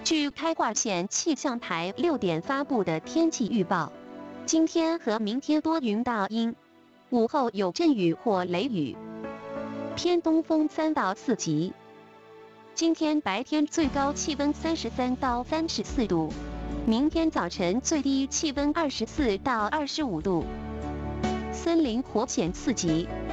据开挂县气象台6点发布的天气预报，今天和明天多云到阴，午后有阵雨或雷雨，偏东风3到4级。今天白天最高气温33到34度，明天早晨最低气温24到25度。森林火险4级。